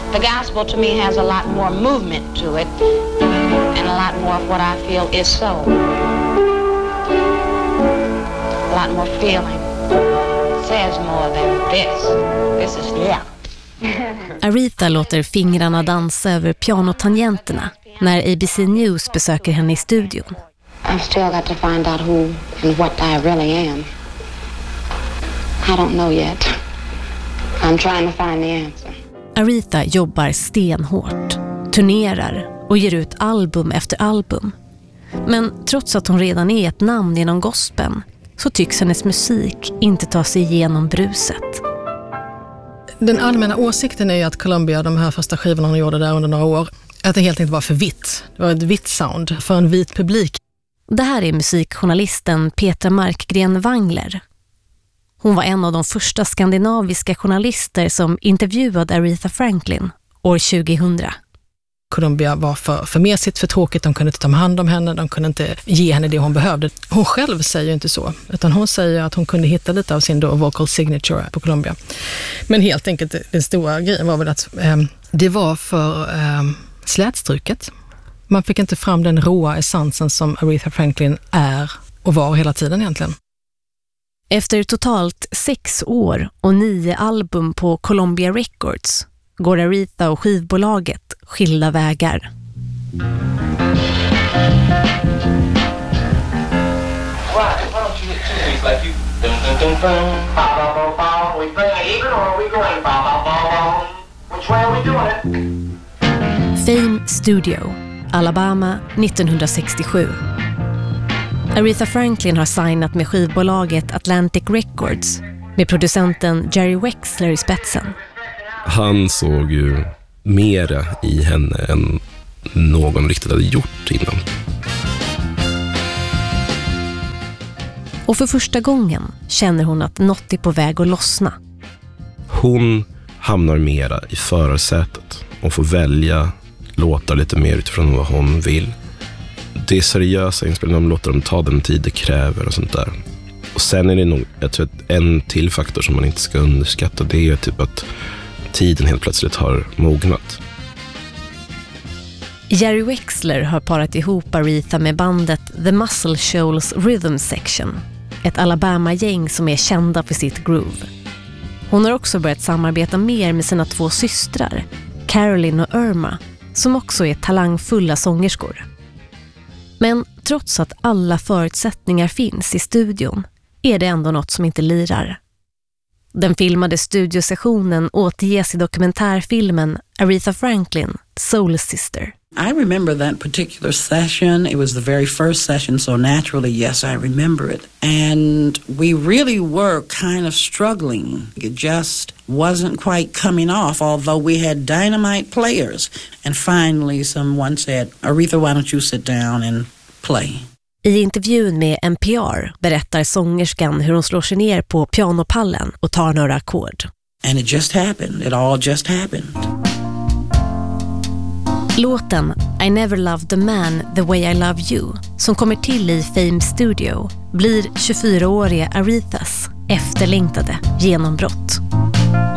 The gospel to me has a lot more movement to it and a lot more of what I feel is soul. A lot more feeling. It says more than this. This is yeah. Aretha låter fingrarna dansa över pianotangenterna när ABC News besöker henne i studion. I've still got to find out who and what I really am. I don't know yet. I'm trying to find the answer. Aretha jobbar stenhårt, turnerar och ger ut album efter album. Men trots att hon redan är ett namn inom gospeln så tycks hennes musik inte ta sig igenom bruset. Den allmänna åsikten är ju att Columbia, de här första skivorna hon gjorde där under några år, att det helt enkelt var för vitt. Det var ett vitt sound för en vit publik. Det här är musikjournalisten Petra Markgren Wangler. Hon var en av de första skandinaviska journalister som intervjuade Aretha Franklin år 2000. Columbia var för mesigt, för tråkigt. De kunde inte ta hand om henne, de kunde inte ge henne det hon behövde. Hon själv säger ju inte så, utan hon säger att hon kunde hitta lite av sin då vocal signature på Columbia. Men helt enkelt, den stora grejen var väl att det var för slätstruket. Man fick inte fram den råa essensen som Aretha Franklin är och var hela tiden egentligen. Efter totalt 6 år och 9 album på Columbia Records går Aretha och skivbolaget skilda vägar. Fame Studio, Alabama 1967. Aretha Franklin har signat med skivbolaget Atlantic Records med producenten Jerry Wexler i spetsen. Han såg ju mera i henne än någon riktigt hade gjort innan. Och för första gången känner hon att något är på väg att lossna. Hon hamnar mera i förarsätet och får välja låtar lite mer utifrån vad hon vill. Det är seriösa inspelningar, de låter dem ta den tid det kräver och sånt där. Och sen är det nog, jag tror att en till faktor som man inte ska underskatta, det är typ att tiden helt plötsligt har mognat. Jerry Wexler har parat ihop Aretha med bandet The Muscle Shoals Rhythm Section, ett Alabama-gäng som är kända för sitt groove. Hon har också börjat samarbeta mer med sina 2 systrar, Carolyn och Irma, som också är talangfulla sångerskor. Men trots att alla förutsättningar finns i studion är det ändå något som inte lirar. Den filmade studiosessionen återges i dokumentärfilmen Aretha Franklin, Soul Sister. I remember that particular session. It was the very first session, so naturally, yes, I remember it. And we really were kind of struggling. It just wasn't quite coming off, although we had dynamite players. And finally, someone said, Aretha, why don't you sit down and play? I intervjun med NPR berättar sångerskan hur hon slår sig ner på pianopallen och tar några ackord. And it just happened. It all just happened. Låten I Never Loved a Man the Way I Love You, som kommer till i Fame Studio, blir 24-åriga Arethas efterlängtade genombrott.